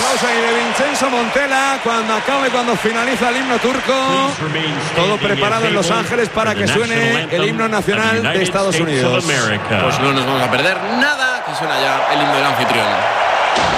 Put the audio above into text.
aplauso ahí de Vincenzo Montella cuando finaliza el himno turco. Todo preparado en Los Ángeles para que suene el himno nacional de Estados Unidos. Pues no nos vamos a perder nada, que suena ya el himno del anfitrión.